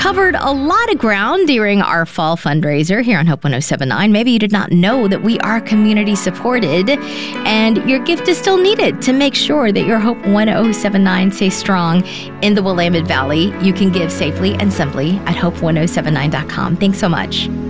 covered a lot of ground during our fall fundraiser here on Hope 1079. Maybe you did not know that we are community supported, and your gift is still needed to make sure that your Hope 1079 stays strong in the Willamette Valley. You can give safely and simply at hope1079.com. Thanks so much.